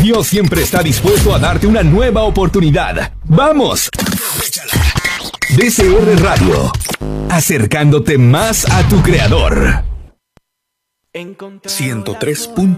Dios siempre está dispuesto a darte una nueva oportunidad. ¡Vamos! DCR Radio, acercándote más a tu creador. 103.